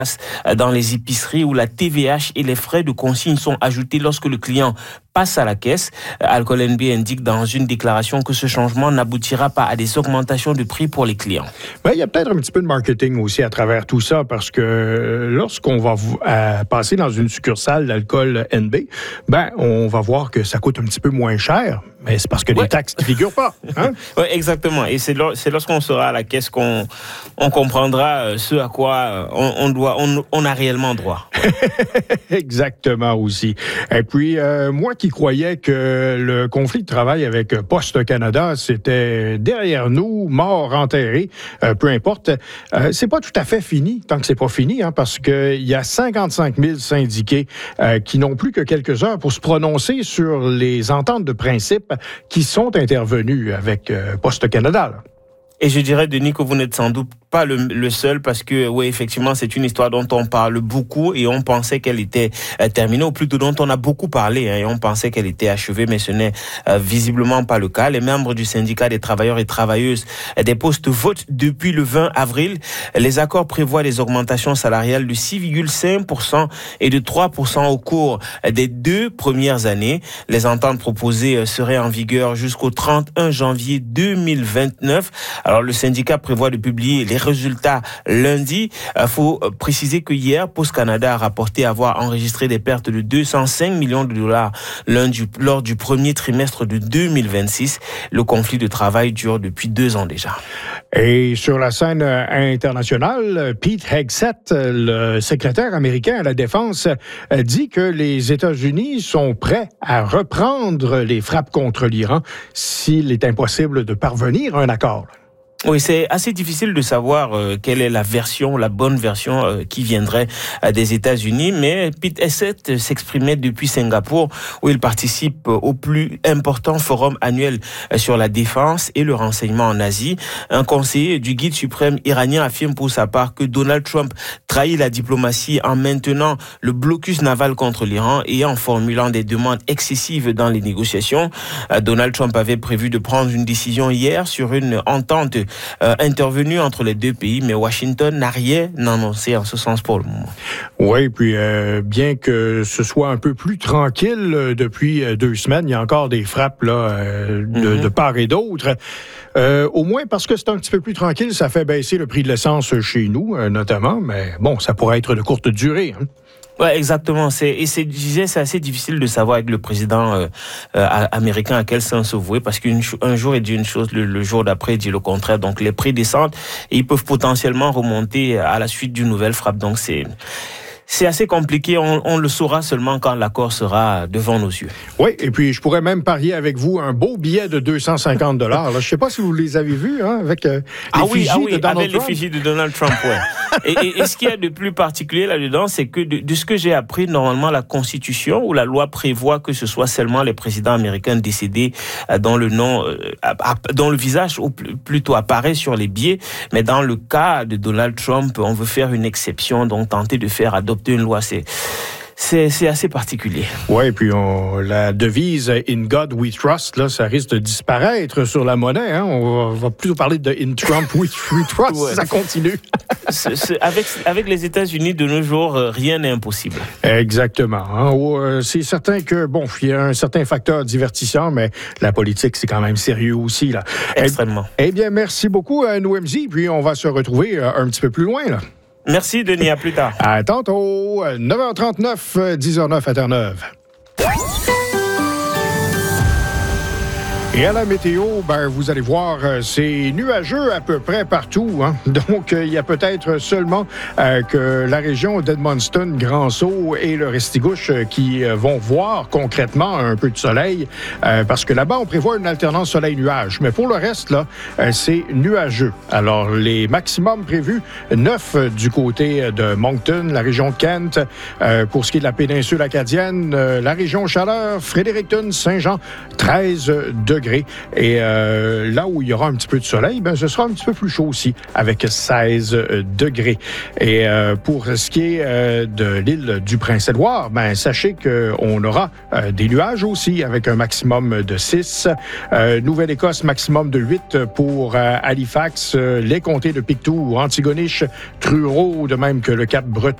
dans les épiceries où la TVH et les frais de consigne sont ajoutés lorsque le client passe à la caisse. Alcool NB indique dans une déclaration que ce changement n'aboutira pas à des augmentations de prix pour les clients. Ben, il y a peut-être un petit peu de marketing aussi à travers tout ça, parce que lorsqu'on va passer dans une succursale d'Alcool NB, ben, on va voir que ça coûte un petit peu moins cher, mais c'est parce que les taxes ne figurent pas. Hein? Oui, exactement. Et c'est lorsqu'on sera à la caisse qu'on comprendra ce à quoi on a réellement droit. Exactement aussi. Et puis, moi qui croyais que le conflit de travail avec Poste Canada, c'était derrière nous, mort, enterré, peu importe, c'est pas tout à fait fini, tant que c'est pas fini, hein, parce qu'il y a 55 000 syndiqués qui n'ont plus que quelques heures pour se prononcer sur les ententes de principe qui sont intervenues avec Poste Canada. Là. Et je dirais, Denis, que vous n'êtes sans doute pas le seul, parce que, oui, effectivement, c'est une histoire dont on parle beaucoup et on pensait qu'elle était terminée, ou plutôt dont on a beaucoup parlé, hein, et on pensait qu'elle était achevée, mais ce n'est visiblement pas le cas. Les membres du syndicat des travailleurs et travailleuses des postes votent depuis le 20 avril. Les accords prévoient des augmentations salariales de 6,5% et de 3% au cours des 2 premières années. Les ententes proposées seraient en vigueur jusqu'au 31 janvier 2029. Alors, le syndicat prévoit de publier les résultats lundi. Il faut préciser que hier, Post Canada a rapporté avoir enregistré des pertes de 205 millions de dollars lors du premier trimestre de 2026. Le conflit de travail dure depuis 2 ans déjà. Et sur la scène internationale, Pete Hegseth, le secrétaire américain à la Défense, dit que les États-Unis sont prêts à reprendre les frappes contre l'Iran s'il est impossible de parvenir à un accord. Oui, c'est assez difficile de savoir quelle est la bonne version qui viendrait des États-Unis, mais Pete Hegseth s'exprimait depuis Singapour, où il participe au plus important forum annuel sur la défense et le renseignement en Asie. Un conseiller du guide suprême iranien affirme pour sa part que Donald Trump trahit la diplomatie en maintenant le blocus naval contre l'Iran et en formulant des demandes excessives dans les négociations. Donald Trump avait prévu de prendre une décision hier sur une entente intervenue entre les deux pays, mais Washington n'a rien annoncé en ce sens pour le moment. Oui, puis bien que ce soit un peu plus tranquille depuis 2 semaines, il y a encore des frappes là, de part et d'autre. Au moins parce que c'est un petit peu plus tranquille, ça fait baisser le prix de l'essence chez nous, notamment, mais bon, ça pourrait être de courte durée. Hein. Ouais, exactement. C'est assez difficile de savoir avec le président américain à quel sens se vouer, parce qu'un jour il dit une chose, le jour d'après il dit le contraire. Donc les prix descendent et ils peuvent potentiellement remonter à la suite d'une nouvelle frappe. Donc c'est assez compliqué. On le saura seulement quand l'accord sera devant nos yeux. Oui, et puis je pourrais même parier avec vous un beau billet de 250 $. Je ne sais pas si vous les avez vus, hein, avec l'effigie de Donald Trump. Avec l'effigie de Donald Trump, ouais. et ce qu'il y a de plus particulier là-dedans, c'est que de ce que j'ai appris, normalement, la Constitution ou la loi prévoit que ce soit seulement les présidents américains décédés dont le visage ou plutôt apparaît sur les billets. Mais dans le cas de Donald Trump, on veut faire une exception, donc tenter de faire adopter une loi, c'est assez particulier. Oui, et puis la devise « In God we trust », là, ça risque de disparaître sur la monnaie. Hein? On va plutôt parler de « In Trump we trust », ouais. Ça continue. Avec les États-Unis de nos jours, rien n'est impossible. Exactement. Hein? C'est certain que, bon, il y a un certain facteur divertissant, mais la politique, c'est quand même sérieux aussi. Là. Extrêmement. Eh bien, merci beaucoup à NOMZ, puis on va se retrouver un petit peu plus loin, là. Merci, Denis. À plus tard. À tantôt. 9h39, 10h09 à Terre-Neuve. Et à la météo, vous allez voir, c'est nuageux à peu près partout. Hein? Donc, il y a peut-être seulement que la région d'Edmundston, Grand-Sault et le Restigouche qui vont voir concrètement un peu de soleil, parce que là-bas, on prévoit une alternance soleil-nuage. Mais pour le reste, là, c'est nuageux. Alors, les maximums prévus, 9 du côté de Moncton, la région de Kent. Pour ce qui est de la péninsule acadienne, la région Chaleur, Fredericton, Saint-Jean, 13 degrés. degrés. Et là où il y aura un petit peu de soleil, ce sera un petit peu plus chaud aussi, avec 16 degrés. Et pour ce qui est de l'île du Prince-Édouard, sachez qu'on aura des nuages aussi, avec un maximum de 6. Nouvelle-Écosse, maximum de 8 pour Halifax, les comtés de Pictou, Antigonish, Truro, de même que le Cap-Breton.